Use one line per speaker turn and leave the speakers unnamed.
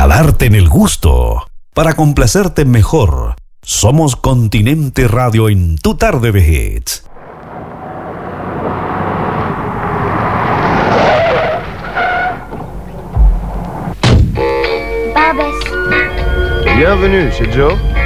para darte en el gusto, para complacerte mejor. Somos Continente Radio en tu tarde de hits.
Bienvenue chez Joe.